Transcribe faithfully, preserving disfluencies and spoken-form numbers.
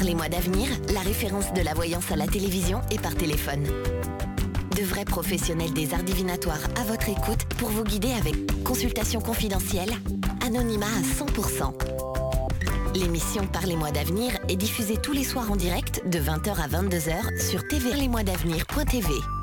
les mois d'avenir, la référence de la voyance à la télévision et par téléphone. De vrais professionnels des arts divinatoires à votre écoute pour vous guider avec consultation confidentielle, anonymat à cent pour cent. L'émission Par les mois d'avenir est diffusée tous les soirs en direct de vingt heures à vingt-deux heures sur t v les mois d'avenir point t v.